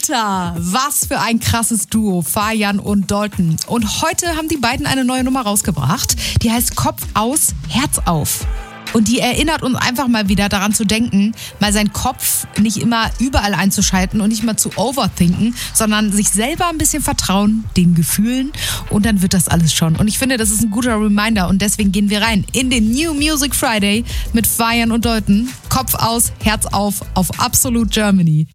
Alter, was für ein krasses Duo, Fajan und Dalton. Und heute haben die beiden eine neue Nummer rausgebracht, die heißt Kopf aus, Herz auf. Und die erinnert uns einfach mal wieder daran zu denken, mal seinen Kopf nicht immer überall einzuschalten und nicht mal zu overthinken, sondern sich selber ein bisschen vertrauen, den Gefühlen, und dann wird das alles schon. Und ich finde, das ist ein guter Reminder und deswegen gehen wir rein in den New Music Friday mit Fajan und Dalton. Kopf aus, Herz auf Absolute Germany.